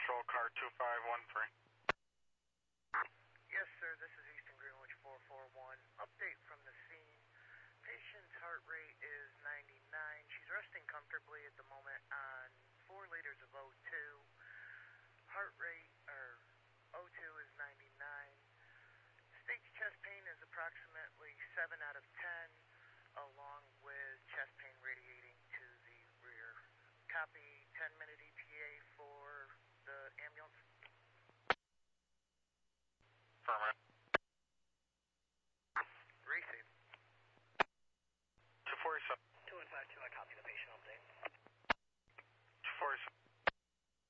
Patrol Car 2513. Yes, sir. This is Eastern Greenwich 441. Update from the scene. Patient's heart rate is 99. She's resting comfortably at the moment on 4 liters of O2. Heart rate, or O2 is 99. Stage chest pain is approximately 7 out of 10, along with chest pain radiating to the rear. Copy 10-minute ETA for the ambulance. Affirmative.